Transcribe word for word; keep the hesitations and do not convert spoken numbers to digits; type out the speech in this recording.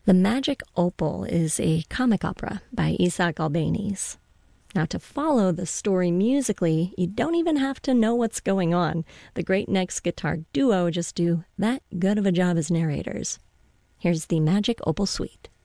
The Magic Opal is a comic opera by Isaac Albeniz. Now, to follow the story musically, you don't even have to know what's going on. The Great Neck's guitar duo just do that good of a job as narrators. Here's the Magic Opal Suite.